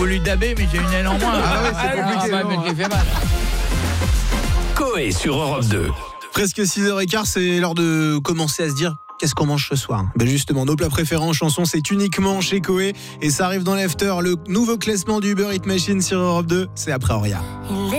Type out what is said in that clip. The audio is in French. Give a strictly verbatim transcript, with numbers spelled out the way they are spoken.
voulu daber, mais j'ai une aile en moins. Ah ouais, c'est compliqué, Ah, non. mais j'ai fait mal. Coé sur Europe deux. Presque six heures quinze, c'est l'heure de commencer à se dire qu'est-ce qu'on mange ce soir. Ben justement, nos plats préférés en chanson, c'est uniquement chez Coé. Et ça arrive dans l'after, le nouveau classement du Uber Eats Machine sur Europe deux, c'est après Auria.